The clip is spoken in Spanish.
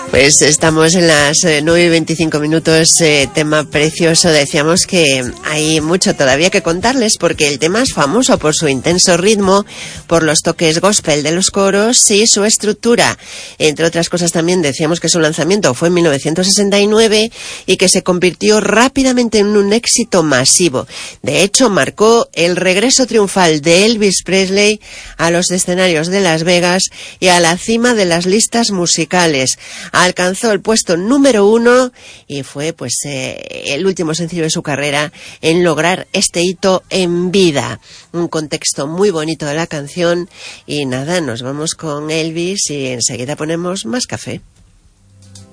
Pues estamos en las 9:25, tema precioso. Decíamos que hay mucho todavía que contarles porque el tema es famoso por su intenso ritmo, por los toques gospel de los coros y su estructura. Entre otras cosas también decíamos que su lanzamiento fue en 1969 y que se convirtió rápidamente en un éxito masivo. De hecho, marcó el regreso triunfal de Elvis Presley a los escenarios de Las Vegas y a la cima de las listas musicales. Alcanzó el puesto número 1 y fue el último sencillo de su carrera en lograr este hito en vida. Un contexto muy bonito de la canción y nada, nos vamos con Elvis y enseguida ponemos más café.